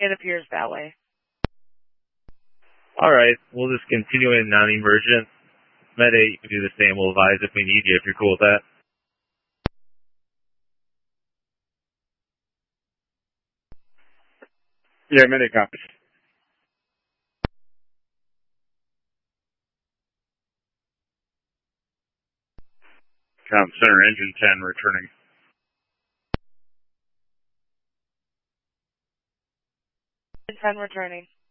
It appears that way. Alright, we'll just continue in non-emergent. Med 8, you can do the same. We'll advise if we need you, if you're cool with that. Yeah, Med 8 copies. Center engine 10 returning. Engine 10 returning.